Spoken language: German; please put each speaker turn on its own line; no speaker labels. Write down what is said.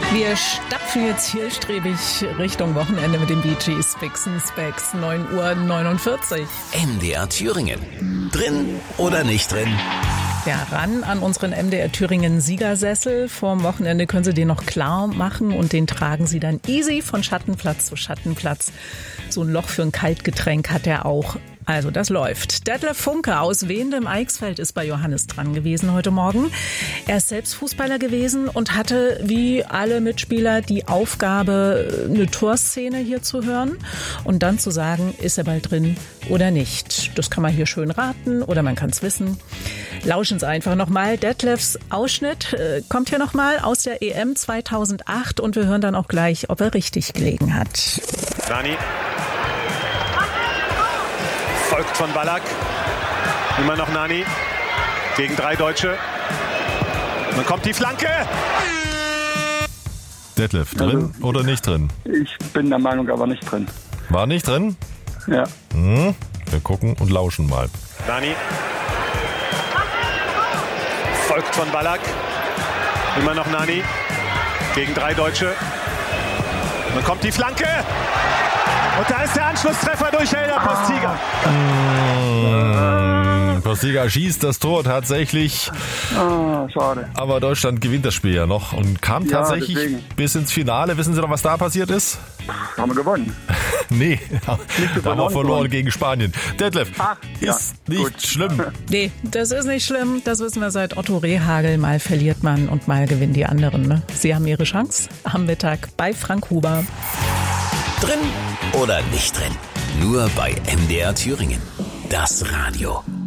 Wir stapfen jetzt zielstrebig Richtung Wochenende mit den Bee Gees, Spicks and Specks, 9:49 Uhr.
MDR Thüringen. Drin oder nicht drin?
Ja, ran an unseren MDR Thüringen Siegersessel. Vorm Wochenende können Sie den noch klar machen und den tragen Sie dann easy von Schattenplatz zu Schattenplatz. So ein Loch für ein Kaltgetränk hat er auch. Also das läuft. Detlef Funke aus Wendem-Eichsfeld ist bei Johannes dran gewesen heute Morgen. Er ist selbst Fußballer gewesen und hatte wie alle Mitspieler die Aufgabe, eine Torszene hier zu hören und dann zu sagen, ist er bald drin oder nicht. Das kann man hier schön raten oder man kann es wissen. Lauschen Sie einfach nochmal. Detlefs Ausschnitt kommt hier nochmal aus der EM 2008 und wir hören dann auch gleich, ob er richtig gelegen hat.
Rani. Folgt von Ballack. Immer noch Nani. Gegen 3 Deutsche. Dann kommt die Flanke.
Detlef, drin oder nicht drin?
Ich bin der Meinung, aber nicht drin.
War nicht drin?
Ja.
Wir gucken und lauschen mal.
Nani. Folgt von Ballack. Immer noch Nani. Gegen 3 Deutsche. Dann kommt die Flanke. Und da ist der Anschlusstreffer durch Helder Postiga.
Postiga schießt das Tor tatsächlich.
Schade.
Aber Deutschland gewinnt das Spiel ja noch und kam tatsächlich bis ins Finale. Wissen Sie noch, was da passiert ist?
Haben wir gewonnen.
Nee, da haben wir verloren gegen Spanien. Detlef, ist nicht
gut.
schlimm.
Nee, das ist nicht schlimm. Das wissen wir seit Otto Rehhagel. Mal verliert man und mal gewinnen die anderen. Ne? Sie haben ihre Chance am Mittag bei Frank Huber.
Drin oder nicht drin? Nur bei MDR Thüringen. Das Radio.